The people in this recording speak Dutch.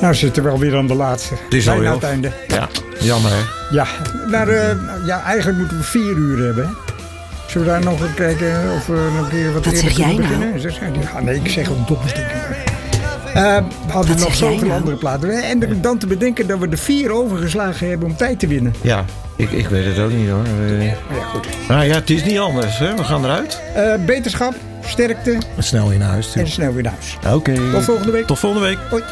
Nou zitten we alweer aan de laatste. Het is bijna al aan het einde. Ja, jammer hè. Ja, maar eigenlijk moeten we 4 uur hebben. Hè? Zullen we daar nog even kijken of we nog een keer wat Wat eerder zeg jij kunnen nou? beginnen? Nee, ik zeg ook domme dingen. We hadden Wat nog zeg jij zoveel nou? andere platen. En dan te bedenken dat we er 4 overgeslagen hebben om tijd te winnen. Ja, ik weet het ook niet hoor. Ja, goed. Nou ja, het is niet anders hè. We gaan eruit. Beterschap, sterkte Snel in huis. en snel weer naar huis. Oké. Tot volgende week. Tot volgende week. Hoi.